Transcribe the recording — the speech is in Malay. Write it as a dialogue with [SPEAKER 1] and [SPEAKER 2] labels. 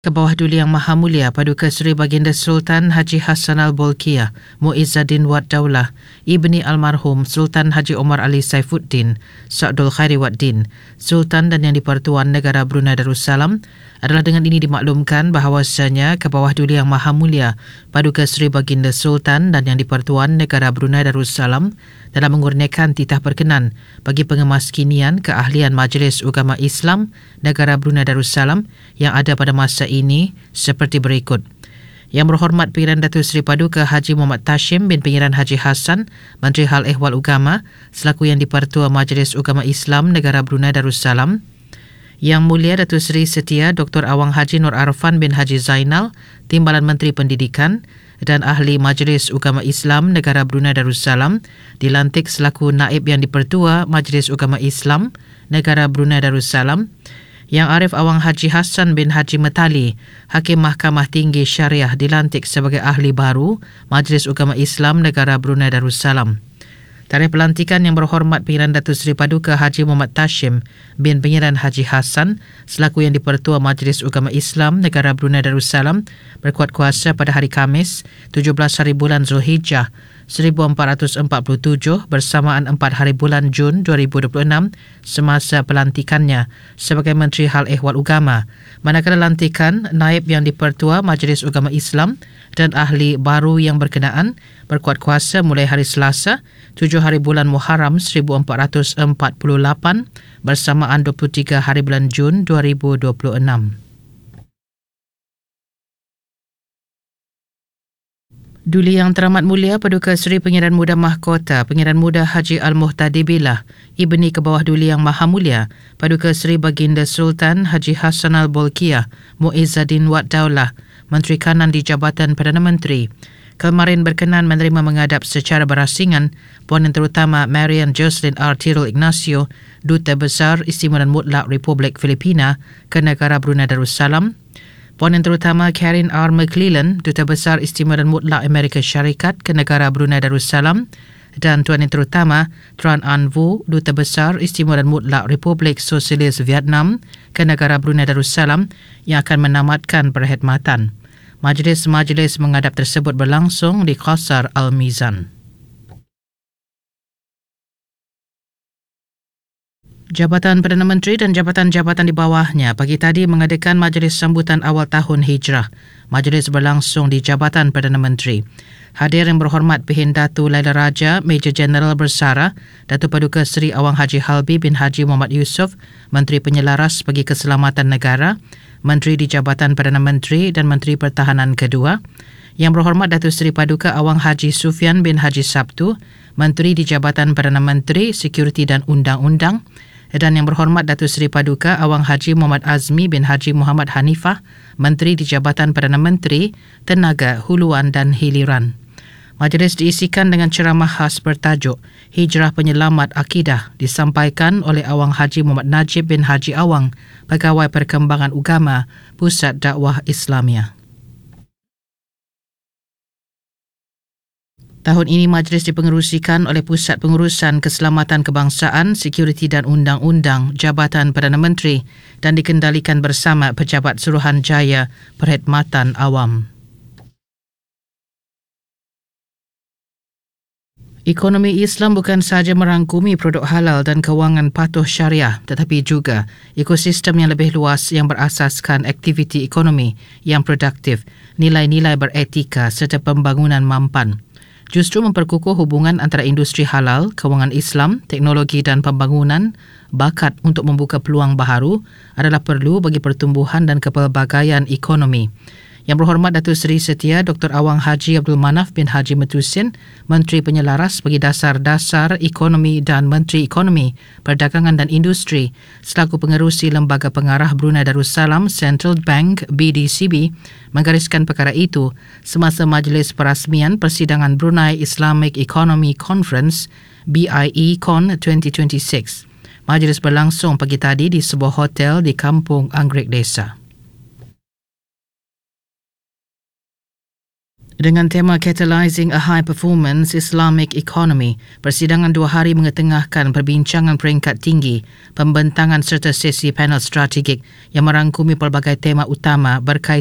[SPEAKER 1] Kebawah Duli Yang Maha Mulia Paduka Seri Baginda Sultan Haji Hassanal Bolkiah Muizzaddin Wad Daulah Ibni Almarhum Sultan Haji Omar Ali Saifuddin Sa'dul Khairi Waddin Sultan dan Yang di-Pertuan Negara Brunei Darussalam adalah dengan ini dimaklumkan bahawasanya Kebawah Duli Yang Maha Mulia Paduka Seri Baginda Sultan dan Yang di-Pertuan Negara Brunei Darussalam telah mengurniakan titah perkenan bagi pengemaskinian keahlian Majlis Ugama Islam Negara Brunei Darussalam yang ada pada masa ini seperti berikut. Yang berhormat Pengiran Datuk Seri Paduka Haji Muhammad Tashim bin Pengiran Haji Hassan, Menteri Hal Ehwal Ugama selaku Yang di-Pertua Majlis Ugama Islam Negara Brunei Darussalam. Yang Mulia Datuk Seri Setia Dr. Awang Haji Nur Arfan bin Haji Zainal, Timbalan Menteri Pendidikan dan Ahli Majlis Ugama Islam Negara Brunei Darussalam dilantik selaku Naib Yang di-Pertua Majlis Ugama Islam Negara Brunei Darussalam. Yang Arif Awang Haji Hassan bin Haji Metali, Hakim Mahkamah Tinggi Syariah dilantik sebagai Ahli Baru Majlis Ugama Islam Negara Brunei Darussalam. Tarikh pelantikan Yang berhormat Pengiran Datuk Seri Paduka Haji Muhammad Tashim bin Pengiran Haji Hassan selaku Yang di-Pertua Majlis Ugama Islam Negara Brunei Darussalam berkuat kuasa pada hari Khamis 17 hari bulan Zulhijjah 1447 bersamaan 4 hari bulan Jun 2026 semasa pelantikannya sebagai Menteri Hal Ehwal Ugama, manakala lantikan Naib Yang di-Pertua Majlis Ugama Islam dan Ahli Baru yang berkenaan berkuat kuasa mulai hari Selasa 7 hari bulan Muharram 1448 bersamaan 23 hari bulan Jun 2026. Duli Yang Teramat Mulia Paduka Seri Pengiran Muda Mahkota Pengiran Muda Haji Al-Muhtadi Billah Ibni Kebawah Duli Yang Maha Mulia Paduka Seri Baginda Sultan Haji Hassanal Bolkiah Muizzaddin Wad Daulah Menteri Kanan di Jabatan Perdana Menteri kemarin berkenan menerima menghadap secara berasingan Puan Yang Terutama Marian Jocelyn R. Tirul Ignacio Duta Besar Istimewa dan Mutlak Republik Filipina ke Negara Brunei Darussalam, Puan Yang Terutama Karen R. McClellan, Duta Besar Istimewa dan Mutlak Amerika Syarikat ke Negara Brunei Darussalam, dan Tuan Yang Terutama Tran An Vu, Duta Besar Istimewa dan Mutlak Republik Sosialis Vietnam ke Negara Brunei Darussalam yang akan menamatkan perkhidmatan. Majlis-majlis menghadap tersebut berlangsung di Qasar Al-Mizan. Jabatan Perdana Menteri dan jabatan-jabatan di bawahnya pagi tadi mengadakan majlis sambutan awal tahun Hijrah. Majlis berlangsung di Jabatan Perdana Menteri. Hadir Yang berhormat Pehin Datu Laila Raja, Major Jeneral Bersara, Datuk Paduka Seri Awang Haji Halbi bin Haji Muhammad Yusof, Menteri Penyelaras bagi Keselamatan Negara, Menteri di Jabatan Perdana Menteri dan Menteri Pertahanan kedua. Yang berhormat Datuk Seri Paduka Awang Haji Sufyan bin Haji Sabtu, Menteri di Jabatan Perdana Menteri, Sekuriti dan Undang-Undang, dan Yang berhormat Datuk Seri Paduka Awang Haji Muhammad Azmi bin Haji Muhammad Hanifah, Menteri di Jabatan Perdana Menteri, Tenaga, Huluan dan Hiliran. Majlis diisikan dengan ceramah khas bertajuk Hijrah Penyelamat Akidah disampaikan oleh Awang Haji Muhammad Najib bin Haji Awang, Pegawai Perkembangan Ugama, Pusat Dakwah Islamiyah. Tahun ini majlis dipengerusikan oleh Pusat Pengurusan Keselamatan Kebangsaan, Sekuriti dan Undang-Undang Jabatan Perdana Menteri dan dikendalikan bersama Pejabat Suruhanjaya Perkhidmatan Awam. Ekonomi Islam bukan sahaja merangkumi produk halal dan kewangan patuh syariah tetapi juga ekosistem yang lebih luas yang berasaskan aktiviti ekonomi yang produktif, nilai-nilai beretika serta pembangunan mampan. Justru memperkukuh hubungan antara industri halal, kewangan Islam, teknologi dan pembangunan, bakat untuk membuka peluang baharu adalah perlu bagi pertumbuhan dan kepelbagaian ekonomi. Yang berhormat Datuk Seri Setia Dr. Awang Haji Abdul Manaf bin Haji Metusin, Menteri Penyelaras bagi Dasar-Dasar Ekonomi dan Menteri Ekonomi, Perdagangan dan Industri selaku pengerusi Lembaga Pengarah Brunei Darussalam Central Bank BDCB menggariskan perkara itu semasa majlis perasmian Persidangan Brunei Islamic Economy Conference BIE-CON 2026. Majlis berlangsung pagi tadi di sebuah hotel di Kampung Anggrek Desa. Dengan tema Catalyzing a High Performance Islamic Economy, persidangan 2 hari mengetengahkan perbincangan peringkat tinggi, pembentangan serta sesi panel strategik yang merangkumi pelbagai tema utama berkaitan